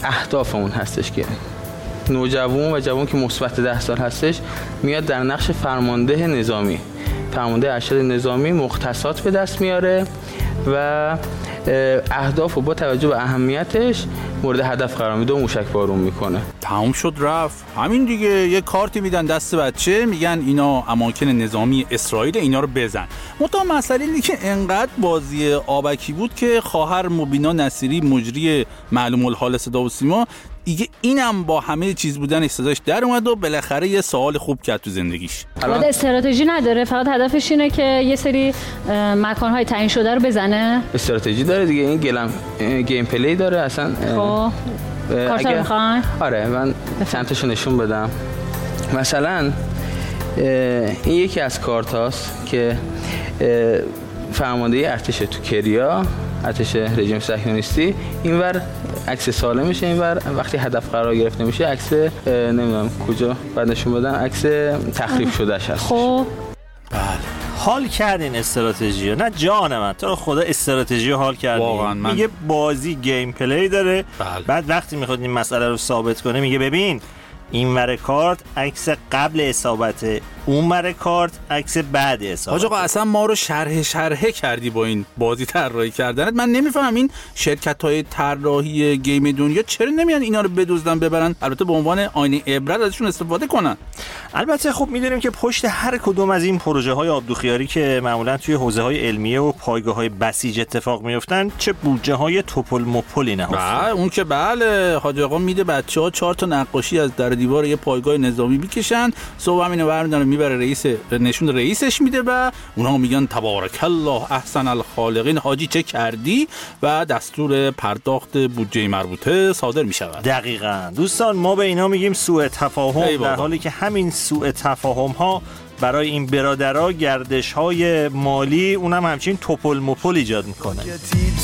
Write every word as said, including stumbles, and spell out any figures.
اهداف اون هستش که نوجوان و جوان که مثبت ده سال هستش میاد در نقش فرمانده نظامی، فرمانده ارشد نظامی مختصات به دست میاره و اهداف رو با توجه به اهمیتش مورد هدف قرار میده و موشک بارون میکنه. تموم شد رفت. همین دیگه. یه کارتی میدن دست بچه، میگن اینا اماکن نظامی اسرائیل، اینا رو بزن. منتها مسئله اینه که انقدر بازی آبکی بود که خواهر مبینا نصیری مجری معلوم الحال صدا و سیما دیگه اینم با همه چیز بودن صداش در اومد و بالاخره یه سوال خوب کرد تو زندگیش. الان استراتژی نداره، فقط هدفش اینه که یه سری مکان‌های تعیین شده رو بزنه. استراتژی داره دیگه، این گلم گیم پلی داره اصلا. خب کارت رو میخوان؟ آره من چند تاشو نشون بدم. مثلا این یکی از کارت هاست که فرمانده ارتش تو کریا، ارتش رژیم صهیونیستی، اینور عکس سالمشه، اینور وقتی هدف قرار گرفته میشه عکس نمیدونم کجا بعد نشون بدن، عکس تخریب شدهش هست. خب بله حال کردین استراتژی رو؟ نه جان من تو رو خدا استراتژی رو حال کردین. واقعا من... میگه بازی گیم پلی داره. بله. بعد وقتی میخواد این مسئله رو ثابت کنه میگه ببین این ور کارت عکس قبل اصابت، اون ور کارت عکس بعد اصابت. آقا اصلا ما رو شرح شرحه کردی با این بازی طراحی کردنت. من نمیفهمم این شرکت‌های طراحی گیم دنیا چرا نمیان اینا رو بدزدن ببرن، البته به عنوان آینه عبرت ازشون استفاده کنن. البته خب میدونیم که پشت هر کدوم از این پروژه های آبدوخیاری که معمولا توی حوزه های علمیه و پایگاه های بسیج اتفاق میافتن چه بودجه های توپل مپلی نهفته. بله اون که بله، حاج آقا میده بچه‌ها چهار تا نقاشی از در دیوار یه پایگاه نظامی میکشن، صبح همینو برمی‌دارن میبره رئیس، نشون رئیسش میده و اونها میگن تبارک الله احسن الخالقین، حاجی چه کردی، و دستور پرداخت بودجه مربوطه صادر میشود. دقیقاً دوستان ما به اینا میگیم سوء تفاهم، در حالی که همین سوء تفاهم ها برای این برادرها گردش های مالی اونم همچین توپل مپل ایجاد میکنه.